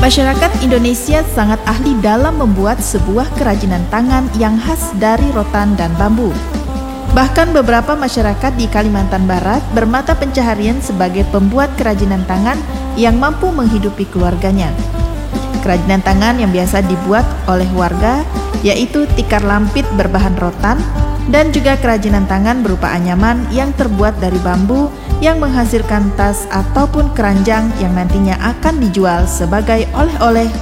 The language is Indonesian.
Masyarakat Indonesia sangat ahli dalam membuat sebuah kerajinan tangan yang khas dari rotan dan bambu. Bahkan beberapa masyarakat di Kalimantan Barat bermata pencaharian sebagai pembuat kerajinan tangan yang mampu menghidupi keluarganya. Kerajinan tangan yang biasa dibuat oleh warga yaitu tikar lampit berbahan rotan dan juga kerajinan tangan berupa anyaman yang terbuat dari bambu yang menghasilkan tas ataupun keranjang yang nantinya akan dijual sebagai oleh-oleh